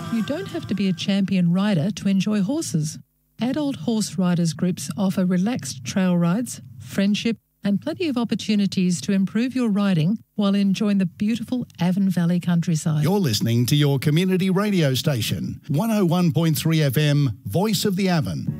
You don't have to be a champion rider to enjoy horses. Adult horse riders groups offer relaxed trail rides, friendship, and plenty of opportunities to improve your riding while enjoying the beautiful Avon Valley countryside. You're listening to your community radio station, 101.3 FM, Voice of the Avon.